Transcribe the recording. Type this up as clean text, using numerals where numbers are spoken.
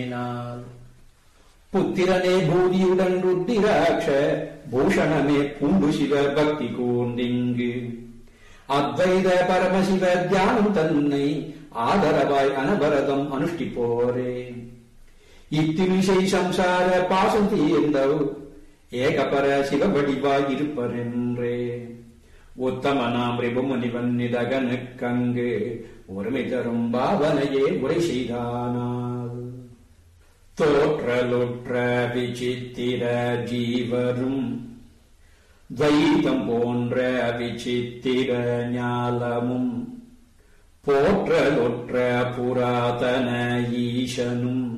புத்திரனே பூதியுடன் ருத்திராட்ச பூஷணமே பூண்டு சிவ பக்தி கூர்ந்திங்கு அத்வைத பரமசிவ தியானம் தன்னை ஆதரவாய் அனபரதம் அனுஷ்டிப்போரே. இத்திமிசை சம்சார பாசம் தீர்ந்தவ் ஏகபர சிவவடிவாய் இருப்பரென்றே. உத்தமனாம் ரிபுமுனிவன் நிதகனுக்கங்கு ஒருமை தரும் பாவனையே உரை செய்தானால் தோற்றலுற்ற விசித்திர ஜீவரும் துவைதம் போன்ற விசித்திர ஞாலமும் போற்றலுற்ற புராதன ஈசனும்